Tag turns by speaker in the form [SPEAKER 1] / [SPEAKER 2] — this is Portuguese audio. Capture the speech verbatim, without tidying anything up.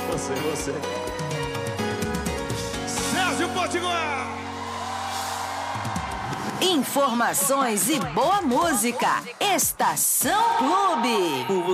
[SPEAKER 1] Você, você. Sérgio Potiguar.
[SPEAKER 2] Informações e boa música. Estação Clube.